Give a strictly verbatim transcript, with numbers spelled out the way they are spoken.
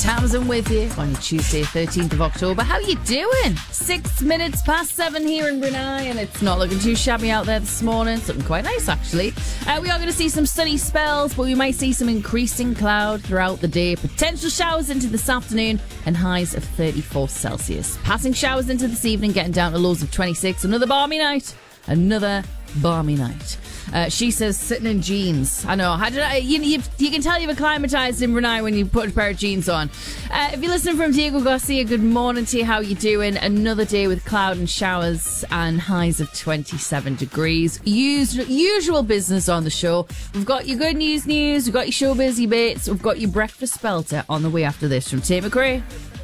Tamsin with you on your Tuesday, thirteenth of October. How you doing? Six minutes past seven here in Brunei, and it's not looking too shabby out there this morning. It's looking quite nice, actually. Uh, we are going to see some sunny spells, but we might see some increasing cloud throughout the day. Potential showers into this afternoon and highs of thirty-four Celsius. Passing showers into this evening, getting down to lows of twenty-six. Another balmy night. Another balmy night. Uh, she says sitting in jeans. I know. I don't know. You, you, you can tell you've acclimatized in Brunei when you put a pair of jeans on. Uh, if you're listening from Diego Garcia, good morning to you. How you doing? Another day with cloud and showers and highs of twenty-seven degrees. Usual, usual business on the show. We've got your good news news. We've got your show busy bits. We've got your breakfast belter on the way after this from Tate McRae.